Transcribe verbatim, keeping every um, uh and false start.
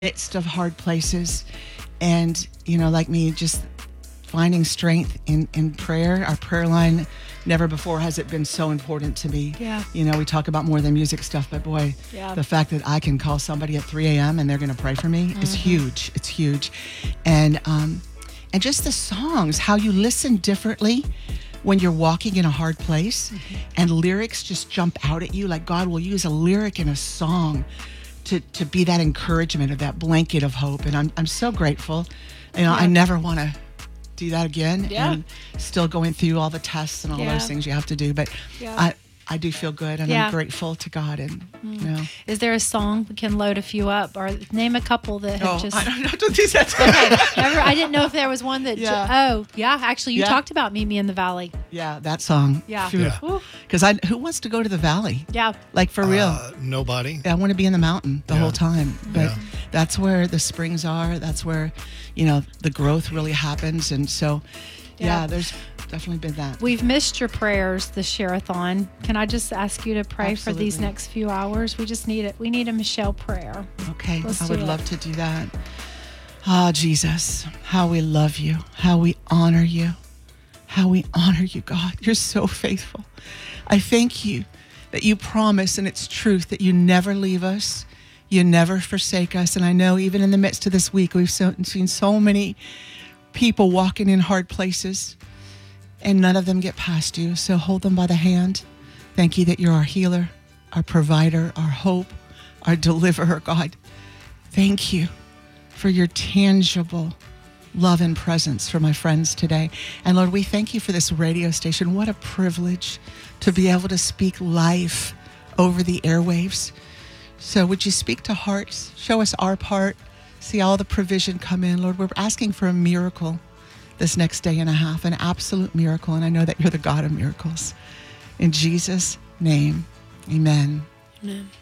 midst of hard places, and you know, like me, just finding strength in in prayer. Our prayer line, never before has it been so important to me. Yeah. You know, we talk about more than music stuff, but boy, Yeah. the fact that I can call somebody at three a.m. and they're going to pray for me Mm-hmm. is huge. It's huge. And um and just the songs, how you listen differently when you're walking in a hard place, Mm-hmm. and lyrics just jump out at you. Like God will use a lyric in a song to to be that encouragement or that blanket of hope. And I'm I'm so grateful. You know, Yeah. I never want to do that again. Yeah. And still going through all the tests and all Yeah. those things you have to do. But Yeah. I I do feel good, and Yeah. I'm grateful to God. And you know, Is there a song we can load a few up, or name a couple that have oh, just? I don't know. Don't do that. Okay, never, I didn't know if there was one that. ju- Yeah. oh, yeah. Actually, you Yeah. talked about Meet Me in the Valley. Yeah, that song. Yeah. Yeah. Ooh, Because I who wants to go to the valley? yeah. Like for real. Uh, nobody. I want to be in the mountain the Yeah. whole time. But Yeah. that's where the springs are. That's where, you know, the growth really happens. And so, yeah, Yeah. there's definitely been that. We've missed your prayers, the Share-a-thon. Can I just ask you to pray for these Absolutely. next few hours? We just need it. We need a Michelle prayer. Okay, Let's I do would it. love to do that. Ah, Jesus, how we love you, how we honor you, how we honor you, God. You're so faithful. I thank you that you promise, and it's truth, that you never leave us, you never forsake us. And I know even in the midst of this week, we've so, seen so many people walking in hard places, and none of them get past you. So hold them by the hand. Thank you that you're our healer, our provider, our hope, our deliverer, God. Thank you for your tangible love and presence for my friends today. And Lord, we thank you for this radio station. What a privilege to be able to speak life over the airwaves. So would you speak to hearts? Show us our part. See all the provision come in. Lord, we're asking for a miracle this next day and a half, an absolute miracle. And I know that you're the God of miracles. In Jesus' name, amen. Amen.